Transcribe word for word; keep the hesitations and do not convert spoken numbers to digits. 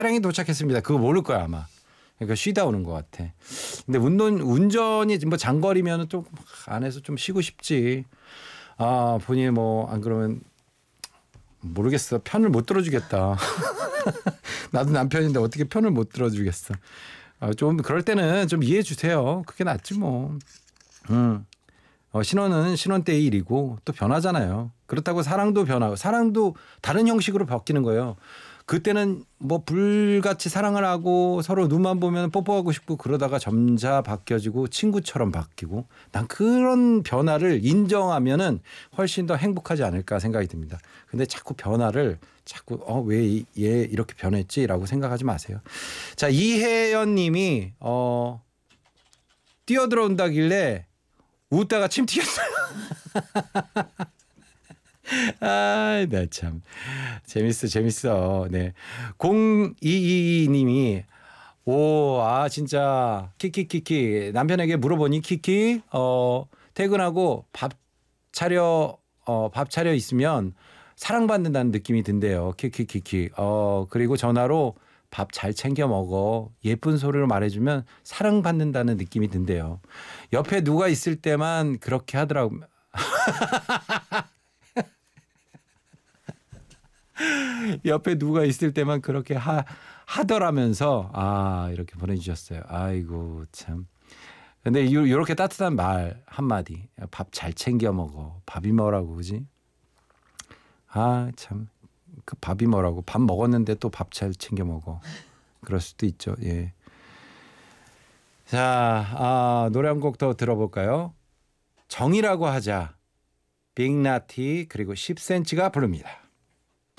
차량이 도착했습니다. 그거 모를 거야 아마. 그러니까 쉬다 오는 것 같아. 근데 운전 운전이 뭐 장거리면은 좀 안에서 좀 쉬고 싶지. 아 본인이 뭐 안 그러면 모르겠어. 편을 못 들어주겠다. 나도 남편인데 어떻게 편을 못 들어주겠어. 아, 좀 그럴 때는 좀 이해해 주세요. 그게 낫지 뭐. 음. 어, 신혼은 신혼 때의 일이고 또 변하잖아요. 그렇다고 사랑도 변하고 사랑도 다른 형식으로 바뀌는 거예요. 그때는 뭐 불같이 사랑을 하고 서로 눈만 보면 뽀뽀하고 싶고 그러다가 점차 바뀌어지고 친구처럼 바뀌고 난 그런 변화를 인정하면은 훨씬 더 행복하지 않을까 생각이 듭니다. 근데 자꾸 변화를 자꾸 어, 왜 얘 이렇게 변했지라고 생각하지 마세요. 자, 이혜연 님이 어, 뛰어들어온다길래 웃다가 침 튀겼어요. 아, 나 참. 재밌어, 재밌어. 네. 공이이이 님이 오, 아, 진짜. 키키키키. 남편에게 물어보니 키키, 어, 퇴근하고 밥 차려, 어, 밥 차려 있으면 사랑받는다는 느낌이 든대요. 키키키키. 어, 그리고 전화로 밥 잘 챙겨 먹어. 예쁜 소리로 말해주면 사랑받는다는 느낌이 든대요. 옆에 누가 있을 때만 그렇게 하더라고. 옆에 누가 있을 때만 그렇게 하, 하더라면서 아 이렇게 보내주셨어요. 아이고 참. 근데 이렇게 따뜻한 말 한마디. 밥 잘 챙겨 먹어. 밥이 뭐라고 그지? 아 참. 그 밥이 뭐라고. 밥 먹었는데 또 밥 잘 챙겨 먹어. 그럴 수도 있죠. 예. 자, 아, 노래 한 곡 더 들어볼까요? 정이라고 하자. 빅나티 그리고 십 센치가 부릅니다.